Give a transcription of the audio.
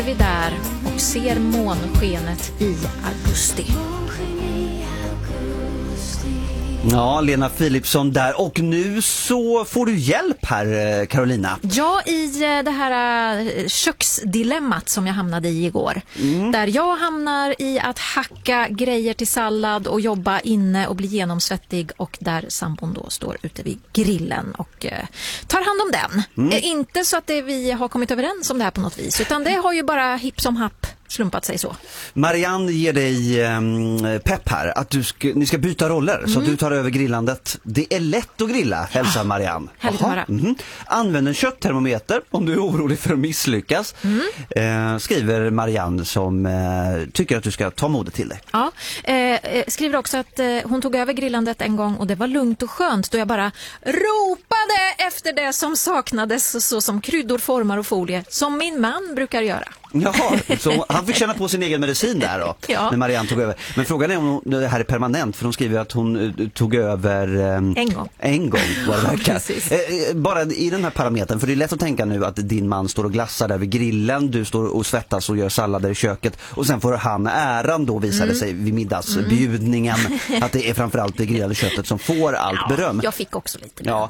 Vi där och ser månskenet i augusti. Ja, Lena Philipsson där. Och nu så får du hjälp här, Carolina. Ja, i det här köksdilemmat som jag hamnade i igår. Där jag hamnar i att hacka grejer till sallad och jobba inne och bli genomsvettig. Och där sambon då står ute vid grillen och tar hand om den. Inte så att vi har kommit överens om det här på något vis. Utan det har ju bara hipp som happ slumpat sig så. Marianne ger dig pepp här att ni ska byta roller så att du tar över grillandet. Det är lätt att grilla, hälsar Marianne. Härligt att höra. Använd en kötttermometer om du är orolig för att misslyckas. Skriver Marianne som tycker att du ska ta modet till dig. Ja, skriver också att hon tog över grillandet en gång och det var lugnt och skönt då jag bara ropade efter det som saknades så som kryddor, formar och folie som min man brukar göra. Jaha, så han fick känna på sin egen medicin där då, när Marianne tog över. Men frågan är om det här är permanent, för hon skriver att hon tog över en gång vad det verkar. Bara i den här parametern, för det är lätt att tänka nu att din man står och glassar där vid grillen, du står och svettas och gör sallader i köket och sen får han äran då, visade sig vid middagsbjudningen att det är framförallt det grillade köttet som får allt beröm. Jag fick också lite beröm. Ja,